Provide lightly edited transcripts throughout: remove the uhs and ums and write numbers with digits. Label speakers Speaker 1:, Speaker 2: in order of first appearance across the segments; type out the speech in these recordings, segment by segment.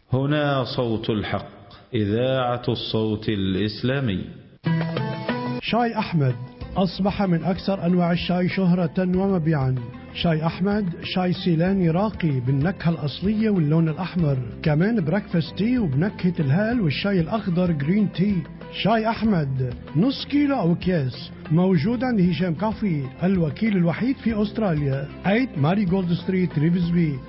Speaker 1: هنا صوت الحق، إذاعة الصوت الإسلامي.
Speaker 2: شاي أحمد أصبح من أكثر أنواع الشاي شهرة ومبيعا. شاي أحمد شاي سيلاني راقي بالنكهة الأصلية واللون الأحمر، كمان بريكفاست تي وبنكهة الهال والشاي الأخضر جرين تي. شاي أحمد نص كيلو أو أكياس، موجود عند هشام كافي الوكيل الوحيد في أستراليا. 8 ماري جولد ستريت ريفزبي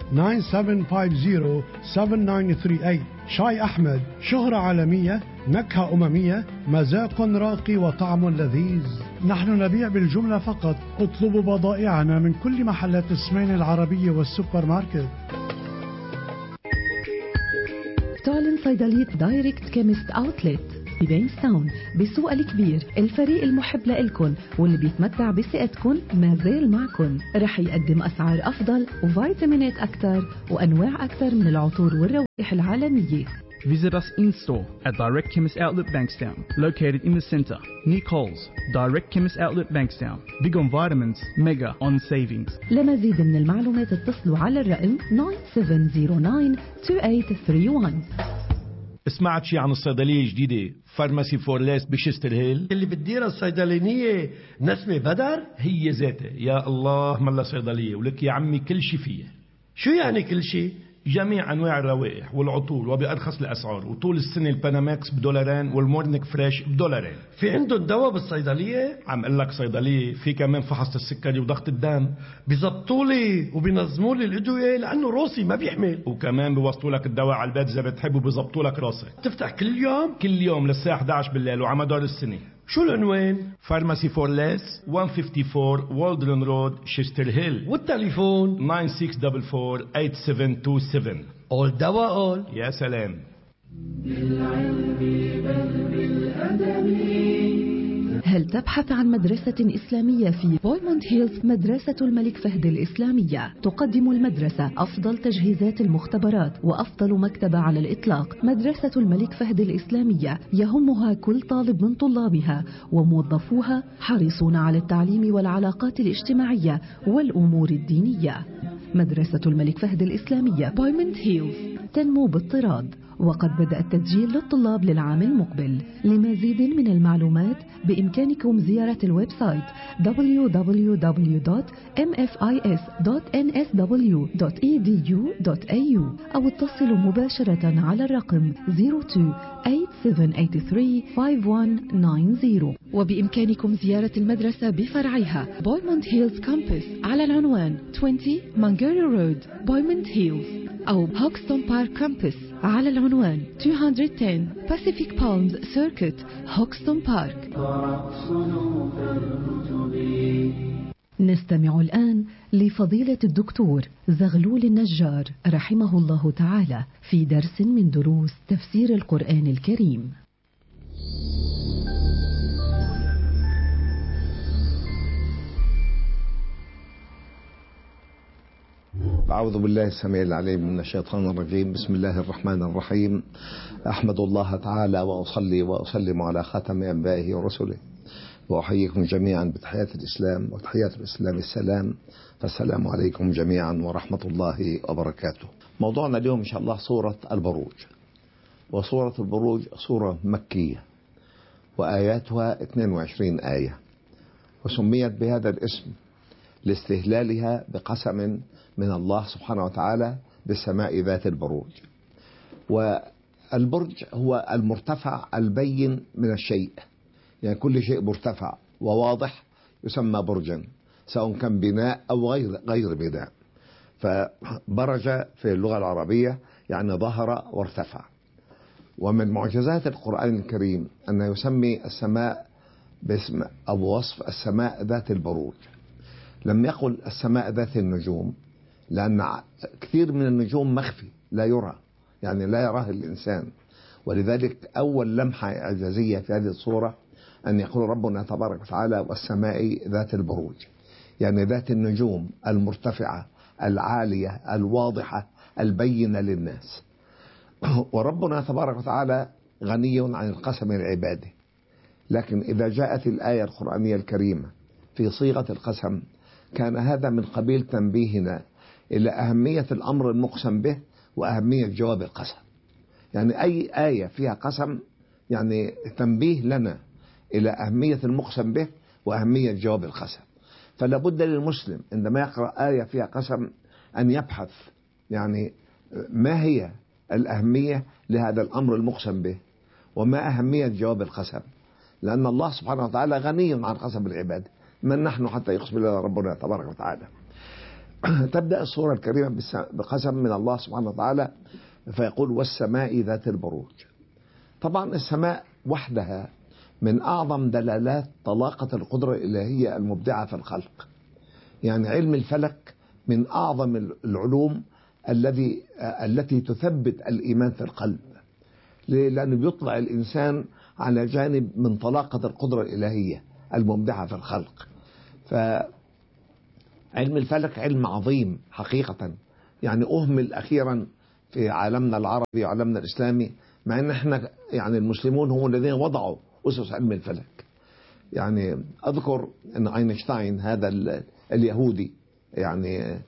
Speaker 2: 97507938. شاي أحمد شهرة عالمية، نكهة أممية، مذاق راقي وطعم لذيذ. نحن نبيع بالجملة فقط، اطلبوا بضائعنا من كل محلات السمين العربية والسوبر ماركت.
Speaker 3: تعلن صيدلية دايركت كيمست أوتلت ببينستاون بالسوق الكبير. الفريق المحب لإلكن واللي بيتمتع بثقتكن ما زال معكن. رح يقدم أسعار أفضل وفيتامينات أكثر وأنواع أكثر من العطور والروائح العالمية.
Speaker 4: Visit us in-store at Direct Chemist Outlet Bankstown, located in the centre, near Coles. Direct Chemist Outlet Bankstown. Big on vitamins, mega on savings.
Speaker 3: لمزيد من المعلومات اتصلوا على الرقم 97092831.
Speaker 5: سمعت شي عن الصيدلية الجديدة فارماسي فورليس بشستر هيل
Speaker 6: اللي بتديرها الصيدلانية نسمة بدر؟
Speaker 5: هي ذاتها. يا الله ملا صيدلية ولك يا عمي كل شي فيها.
Speaker 6: شو يعني كل شي؟
Speaker 5: جميع أنواع الروائح والعطور وبأرخص الأسعار، وطول السنة الباناماكس $2 والمورنيك فريش $2.
Speaker 6: في عندهم دواء بالصيدلية؟
Speaker 5: عم قل لك صيدلية في كمان فحص السكري وضغط الدم،
Speaker 6: بيزبطوا لي وبينظموا لي الأدوية لأنه روسي ما بيحمل،
Speaker 5: وكمان بيوصلوا لك الدواء على البيت إذا بتحب وبيزبطوا لك راسك.
Speaker 6: تفتح كل يوم؟
Speaker 5: كل يوم للساعة 11 بالليل وعلى مدار السنة.
Speaker 6: شو العنوان؟
Speaker 5: فارماسي فورليس 154 والدرن رود شستر هيل،
Speaker 6: والتليفون
Speaker 5: 9644-8727.
Speaker 6: أول دواء أول.
Speaker 5: يا سلام.
Speaker 7: بالعلم بل بالأدب.
Speaker 3: هل تبحث عن مدرسة إسلامية في بويموند هيلز؟ مدرسة الملك فهد الإسلامية تقدم المدرسة أفضل تجهيزات المختبرات وأفضل مكتبة على الإطلاق. مدرسة الملك فهد الإسلامية يهمها كل طالب من طلابها، وموظفوها حريصون على التعليم والعلاقات الاجتماعية والأمور الدينية. مدرسة الملك فهد الإسلامية بويموند هيلز تنمو باضطراد، وقد بدأ التسجيل للطلاب للعام المقبل. لمزيد من المعلومات بإمكانكم زيارة الويب سايت www.mfis.nsw.edu.au أو اتصلوا مباشرة على الرقم 02-8783-5190. وبإمكانكم زيارة المدرسة بفرعها بويموند هيلز كامبس على العنوان 20 مانجيري رود بويموند هيلز، أو هوكستون بارك كامبس على العنوان 210 Pacific Palms Circuit هوكستون بارك. نستمع الآن لفضيلة الدكتور زغلول النجار رحمه الله تعالى في درس من دروس تفسير القرآن الكريم.
Speaker 8: أعوذ بالله السميع العليم من الشيطان الرجيم. بسم الله الرحمن الرحيم. أحمد الله تعالى وأصلي وأسلم على خاتم أنبيائه ورسله، وأحييكم جميعا بتحيات الإسلام، وتحيات الإسلام السلام، فالسلام عليكم جميعا ورحمة الله وبركاته. موضوعنا اليوم إن شاء الله سورة البروج. وسورة البروج سورة مكية وآياتها 22 آية، وسميت بهذا الاسم لاستهلالها بقسم من الله سبحانه وتعالى بالسماء ذات البروج. والبرج هو المرتفع البين من الشيء، يعني كل شيء مرتفع وواضح يسمى برجا، سواء كان بناء أو غير بناء. فبرج في اللغة العربية يعني ظهر وارتفع. ومن معجزات القرآن الكريم أن يسمي السماء باسم أو وصف السماء ذات البروج. لم يقل السماء ذات النجوم، لأن كثير من النجوم مخفي لا يرى، يعني لا يراه الإنسان. ولذلك أول لمحة إعجازية في هذه الصورة أن يقول ربنا تبارك وتعالى والسماء ذات البروج، يعني ذات النجوم المرتفعة العالية الواضحة البينة للناس. وربنا تبارك وتعالى غني عن القسم لعباده، لكن إذا جاءت الآية القرآنية الكريمة في صيغة القسم كان هذا من قبيل تنبيهنا إلى أهمية الأمر المقسم به وأهمية جواب القسم. يعني أي آية فيها قسم يعني تنبيه لنا إلى أهمية المقسم به وأهمية جواب القسم. فلا بد للمسلم عندما يقرأ آية فيها قسم أن يبحث يعني ما هي الأهمية لهذا الأمر المقسم به، وما أهمية جواب القسم، لأن الله سبحانه وتعالى غني عن قسم العباد، من نحن حتى يقسم لنا ربنا تبارك وتعالى. تبدأ السورة الكريمة بقسم من الله سبحانه وتعالى، فيقول والسماء ذات البروج. طبعا السماء وحدها من أعظم دلالات طلاقة القدرة الإلهية المبدعة في الخلق. يعني علم الفلك من أعظم العلوم التي تثبت الإيمان في القلب، لأنه بيطلع الإنسان على جانب من طلاقة القدرة الإلهية المبدعة في الخلق. فعلم الفلك علم عظيم حقيقة، يعني أهمل أخيرا في عالمنا العربي وعالمنا الإسلامي، مع أن احنا يعني المسلمون هم الذين وضعوا أسس علم الفلك. يعني أذكر أن أينشتاين هذا اليهودي يعني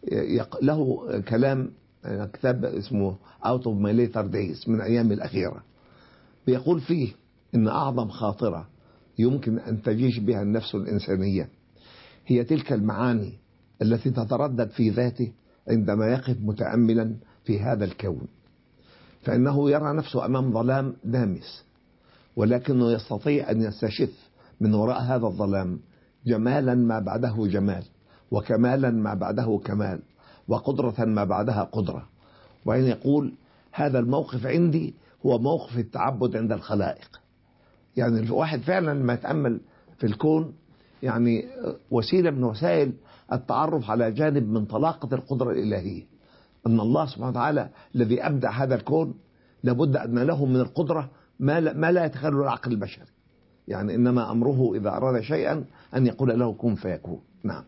Speaker 8: له كلام، كتاب اسمه Out of My Later Days من أيامي الأخيرة، بيقول فيه إن أعظم خاطرة يمكن أن تجيش بها النفس الإنسانية هي تلك المعاني التي تتردد في ذاته عندما يقف متأملا في هذا الكون، فإنه يرى نفسه أمام ظلام دامس، ولكنه يستطيع أن يستشف من وراء هذا الظلام جمالا ما بعده جمال، وكمالا ما بعده كمال، وقدرة ما بعدها قدرة. وإن يقول هذا الموقف عندي هو موقف التعبد عند الخلائق. يعني الواحد فعلا ما يتأمل في الكون يعني وسيلة من وسائل التعرف على جانب من طلاقة القدرة الإلهية، أن الله سبحانه وتعالى الذي أبدع هذا الكون لابد أن له من القدرة ما لا يتخيله العقل البشري. يعني إنما أمره إذا أراد شيئا أن يقول له كن فيكون. نعم.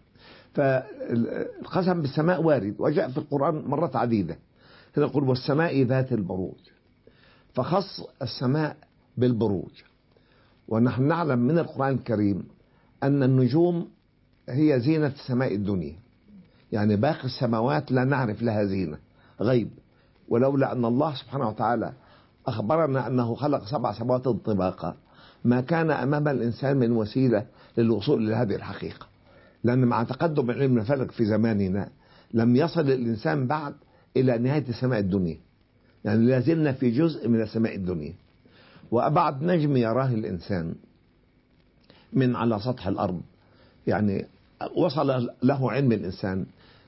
Speaker 8: فالقسم بالسماء وارد وجاء في القرآن مرات عديدة. هنا يقول والسماء ذات البروج، فخص السماء بالبروج. ونحن نعلم من القرآن الكريم أن النجوم هي زينة السماء الدنيا، يعني باقي السماوات لا نعرف لها زينة، غيب. ولولا أن الله سبحانه وتعالى أخبرنا أنه خلق 7 سماوات طباقا ما كان أمام الإنسان من وسيلة للوصول إلى هذه الحقيقة، لأن مع تقدم علم الفلك في زماننا لم يصل الإنسان بعد إلى نهاية السماء الدنيا، يعني لازلنا في جزء من السماء الدنيا. وأبعد نجم يراه الإنسان من على سطح الأرض يعني وصل له علم الإنسان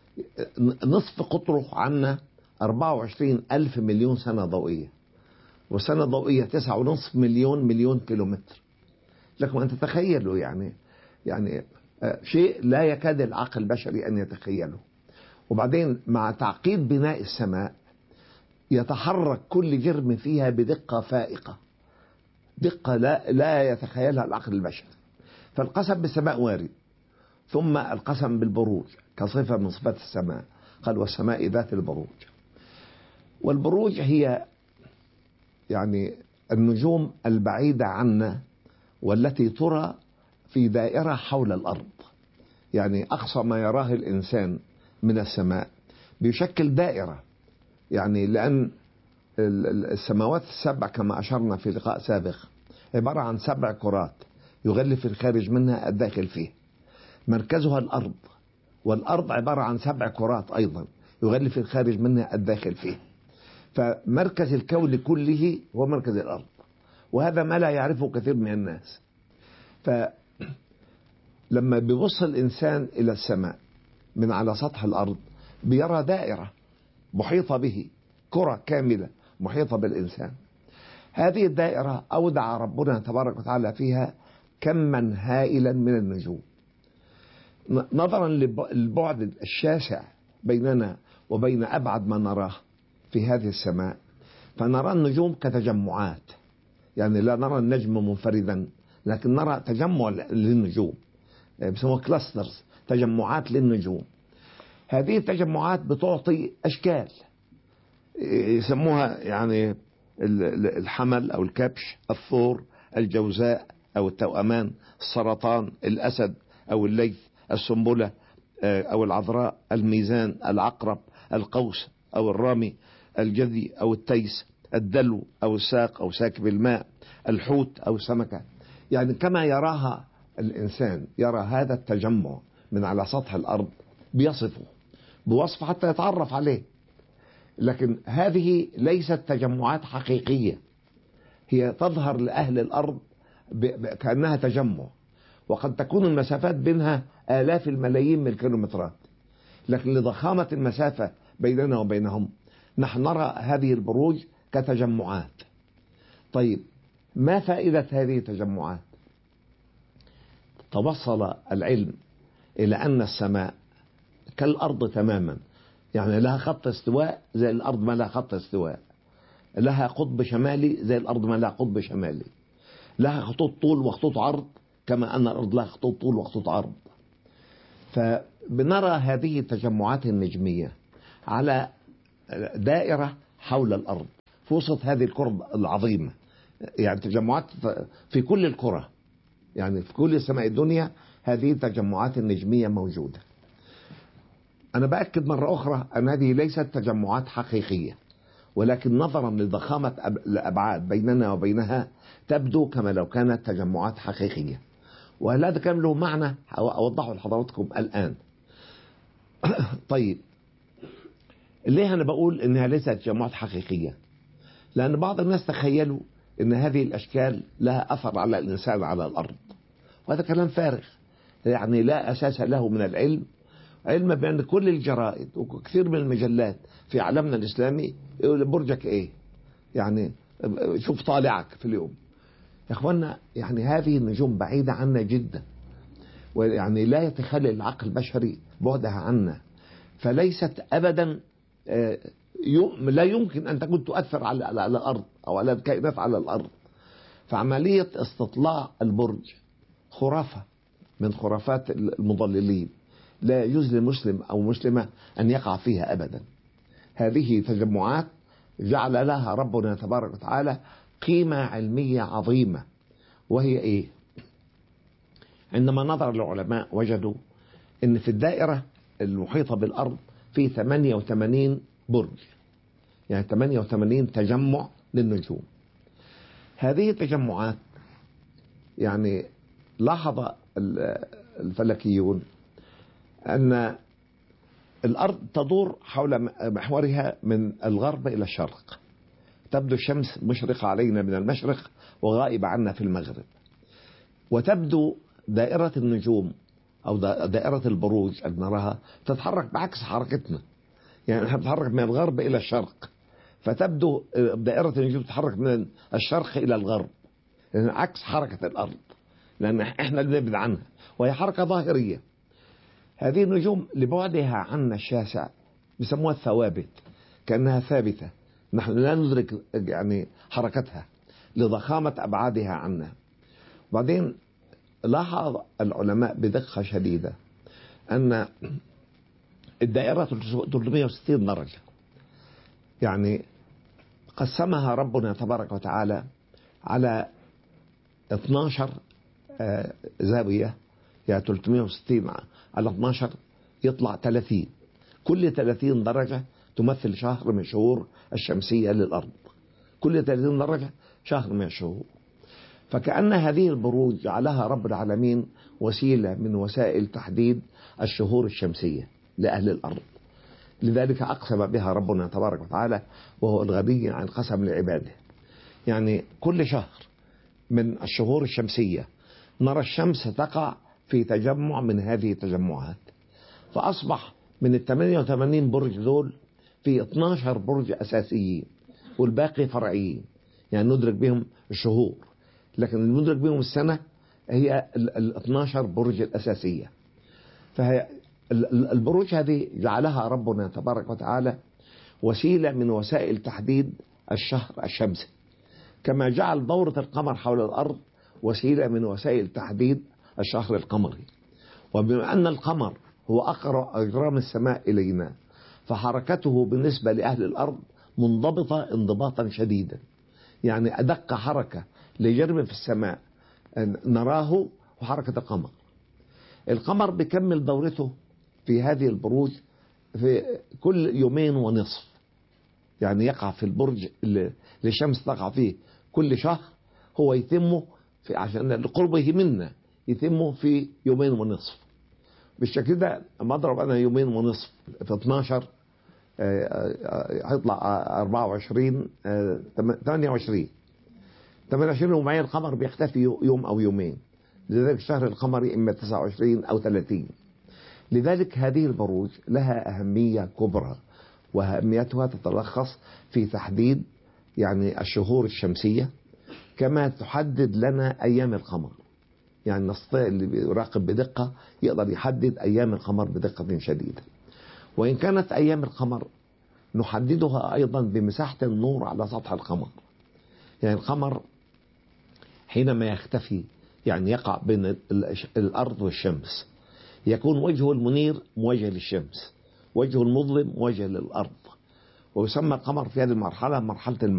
Speaker 8: نصف قطره عنا 24,000 مليون سنة ضوئية، وسنة ضوئية 9.5 مليون كيلومتر. لكم أن تتخيلوا يعني شيء لا يكاد العقل البشري أن يتخيله. وبعدين مع تعقيد بناء السماء يتحرك كل جرم فيها بدقة فائقة، دقة لا يتخيلها العقل البشري. فالقسم بالسماء وارد. ثم القسم بالبروج كصفة من صفات السماء، قال والسماء ذات البروج. والبروج هي يعني النجوم البعيدة عنا والتي ترى في دائرة حول الأرض، يعني أقصى ما يراه الإنسان من السماء بيشكل دائرة، يعني لأن السماوات السبع كما أشرنا في لقاء سابق عبارة عن 7 كرات يغلف الخارج منها الداخل فيه، مركزها الأرض، والأرض عبارة عن 7 كرات أيضا يغلف الخارج منها الداخل فيه. فمركز الكون كله هو مركز الأرض، وهذا ما لا يعرفه كثير من الناس. فلما بيبص الإنسان إلى السماء من على سطح الأرض بيرى دائرة محيطة به، كرة كاملة محيطة بالإنسان. هذه الدائرة أودع ربنا تبارك وتعالى فيها كما هائلا من النجوم. نظرا للبعد الشاسع بيننا وبين أبعد ما نراه في هذه السماء، فنرى النجوم كتجمعات، يعني لا نرى النجم منفردا لكن نرى تجمع للنجوم، بيسموها كلاسترز، تجمعات للنجوم. هذه التجمعات بتعطي أشكال يسموها يعني الحمل أو الكبش، الثور، الجوزاء أو التوأمان، السرطان، الأسد أو الليث، السنبلة أو العذراء، الميزان، العقرب، القوس أو الرامي، الجدي أو التيس، الدلو أو الساق أو ساكب الماء، الحوت أو سمكة. يعني كما يراها الإنسان يرى هذا التجمع من على سطح الأرض بيصفه بوصف حتى يتعرف عليه، لكن هذه ليست تجمعات حقيقية، هي تظهر لأهل الأرض كأنها تجمع، وقد تكون المسافات بينها آلاف الملايين من الكيلومترات، لكن لضخامة المسافة بيننا وبينهم نحن نرى هذه البروج كتجمعات. طيب ما فائدة هذه التجمعات؟ توصل العلم إلى أن السماء كالأرض تماما، يعني لها خط استواء زي الأرض ما لها خط استواء، لها قطب شمالي زي الأرض ما لها قطب شمالي، لها خطوط طول وخطوط عرض كما أن الأرض لها خطوط طول وخطوط عرض. فبنرى هذه التجمعات النجمية على دائرة حول الأرض في وسط هذه الكرة العظيمة، يعني تجمعات في كل الكرة، يعني في كل سماء الدنيا هذه التجمعات النجمية موجودة. أنا بأكد مرة أخرى أن هذه ليست تجمعات حقيقية، ولكن نظرا لضخامة الأبعاد بيننا وبينها تبدو كما لو كانت تجمعات حقيقية، وهذا كان له معنى أوضحه لحضراتكم الآن. طيب ليه أنا بقول إنها ليست تجمعات حقيقية؟ لأن بعض الناس تخيلوا إن هذه الأشكال لها أثر على الإنسان على الأرض، وهذا كلام فارغ، يعني لا أساس له من العلم. علم بأن كل الجرائد وكثير من المجلات في عالمنا الإسلامي يقول برجك إيه، يعني شوف طالعك في اليوم. يا إخوانا يعني هذه النجوم بعيدة عنا جدا، ويعني لا يتخلى العقل البشري بعدها عنا، فليست أبدا لا يمكن أن تكون تؤثر على الأرض أو على الكائنات على الأرض. فعملية استطلاع البرج خرافة من خرافات المضللين، لا يجوز لمسلم أو مسلمة أن يقع فيها أبدا. هذه تجمعات جعل لها ربنا تبارك وتعالى قيمة علمية عظيمة، وهي إيه؟ عندما نظر العلماء وجدوا أن في الدائرة المحيطة بالأرض في 88 برج، يعني 88 تجمع للنجوم. هذه التجمعات يعني لاحظ الفلكيون أن الأرض تدور حول محورها من الغرب إلى الشرق، تبدو الشمس مشرقة علينا من المشرق وغائبة عنا في المغرب، وتبدو دائرة النجوم أو دائرة البروج اللي نراها تتحرك بعكس حركتنا، يعني نحن نتحرك من الغرب إلى الشرق، فتبدو دائرة النجوم تتحرك من الشرق إلى الغرب، يعني عكس حركة الأرض، لأن إحنا اللي نبعد عنها، وهي حركة ظاهرية. هذه النجوم لبعدها عنا الشاسع بيسموها الثوابت، كأنها ثابتة، نحن لا ندرك يعني حركتها لضخامة أبعادها عنا. وبعدين لاحظ العلماء بدقة شديدة أن الدائرة 360 درجة، يعني قسمها ربنا تبارك وتعالى على 12 زاوية، يعني 360 على 12 يطلع 30، كل 30 درجة تمثل شهر من شهور الشمسية للأرض، كل 30 درجة شهر من الشهور. فكأن هذه البروج جعلها رب العالمين وسيلة من وسائل تحديد الشهور الشمسية لأهل الأرض، لذلك أقسم بها ربنا تبارك وتعالى وهو الغني عن قسم لعباده. يعني كل شهر من الشهور الشمسية نرى الشمس تقع في تجمع من هذه التجمعات، فأصبح من 88 برج دول في 12 برج أساسيين والباقي فرعيين، يعني ندرك بهم الشهور، لكن المدرك بهم السنة هي 12 برج الأساسية. فهي البروج هذه جعلها ربنا تبارك وتعالى وسيلة من وسائل تحديد الشهر الشمسي، كما جعل دورة القمر حول الأرض وسيلة من وسائل تحديد الشهر القمري. وبما أن القمر هو أقرب أجرام السماء إلينا، فحركته بالنسبة لأهل الأرض منضبطة انضباطا شديدا، يعني أدق حركة لجرم في السماء نراه وحركة القمر. القمر بيكمل دورته في هذه البروج في كل يومين ونصف، يعني يقع في البرج اللي الشمس تقع فيه كل شهر، هو يتمه عشان قربه منا يتمه في 2 ونصف. بالشكل ده لما اضرب انا 2 ونصف في 12 هيطلع 24 28 ومعين القمر بيختفي يوم او يومين، لذلك الشهر القمري اما 29 او 30. لذلك هذه البروج لها أهمية كبرى، وأهميتها تتلخص في تحديد يعني الشهور الشمسية، كما تحدد لنا أيام القمر. يعني نستطيع اللي بيراقب بدقة يقدر يحدد أيام القمر بدقة شديدة. وإن كانت أيام القمر نحددها أيضا بمساحة النور على سطح القمر. يعني القمر حينما يختفي يعني يقع بين الأرض والشمس، يكون وجهه المنير موجه للشمس، وجهه المظلم موجه للأرض، ويسمى القمر في هذه المرحلة مرحلة